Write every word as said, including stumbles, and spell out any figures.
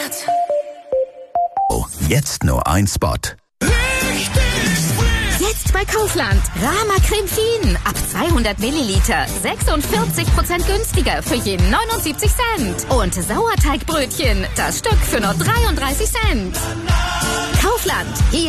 Oh, jetzt nur ein Spot. Jetzt bei Kaufland. Rama Creme Fien. Ab zweihundert Milliliter. sechsundvierzig Prozent günstiger für jeden neunundsiebzig Cent. Und Sauerteigbrötchen. Das Stück für nur dreiunddreißig Cent. Kaufland. Hier